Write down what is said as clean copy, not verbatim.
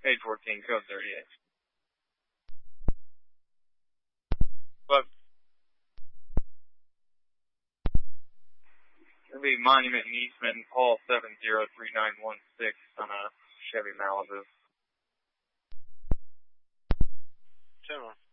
Page 14, code 38. But it'll be Monument and Eastman, Paul 703916 on a Chevy Malibu. 10-1.